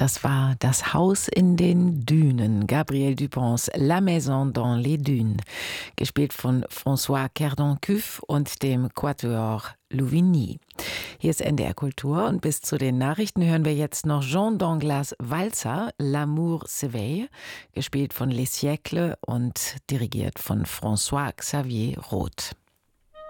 Das war Das Haus in den Dünen, Gabriel Duponts La Maison dans les Dunes, gespielt von François Cerdon-Cuff und dem Quatuor Louvigny. Hier ist NDR Kultur und bis zu den Nachrichten hören wir jetzt noch Jean Danglas Walzer, L'amour s'éveille, gespielt von Les Siècles und dirigiert von François Xavier Roth.